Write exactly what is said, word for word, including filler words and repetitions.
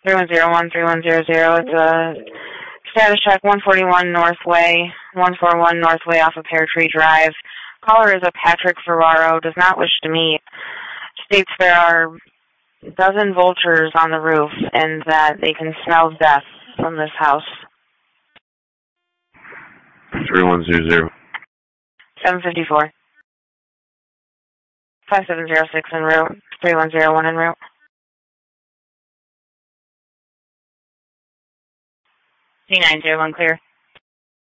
three one zero one, three one zero zero. It's a status check, one forty-one Northway, one forty-one Northway off of Pear Tree Drive. Caller is a Patrick Ferraro, does not wish to meet. States there are a dozen vultures on the roof and that they can smell death from this house. three one zero zero. seven fifty-four. five seven zero six en route. three one zero one en route. C nine zero one clear.